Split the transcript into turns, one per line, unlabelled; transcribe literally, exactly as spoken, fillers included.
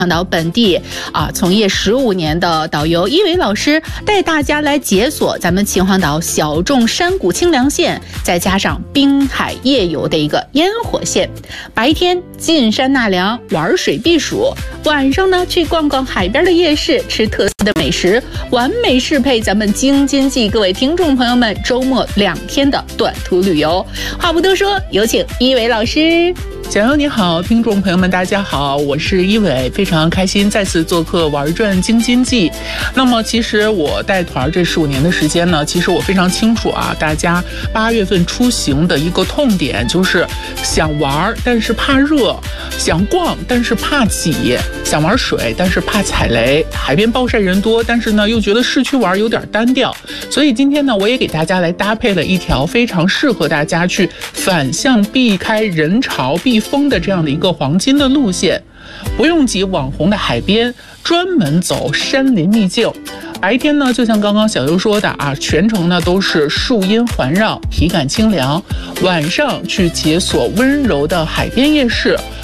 岛本地啊，从业十五年的导游一伟老师带大家来解锁咱们秦皇岛小众山谷清凉线，再加上滨海夜游的一个烟火线。白天进山纳凉，玩水避暑；晚上呢，去逛逛海边的夜市，吃特色的美食，完美适配咱们京津冀各位听众朋友们周末两天的短途旅游。话不多说，有请一伟老师。
小优你好，听众朋友们大家好，我是一伟，非常开心再次做客玩转京津冀。那么其实我带团这十五年的时间呢，其实我非常清楚啊，大家八月份出行的一个痛点就是想玩但是怕热，想逛但是怕挤，想玩水但是怕踩雷，海边暴晒人多，但是呢又觉得市区玩有点单调。所以今天呢，我也给大家来搭配了一条非常适合大家去反向避开人潮避风的这样的一个黄金的路线，不用挤网红的海边，专门走山林秘境。白天呢，就像刚刚小优说的啊，全程呢都是树荫环绕，体感清凉。晚上去解锁温柔的海边夜市，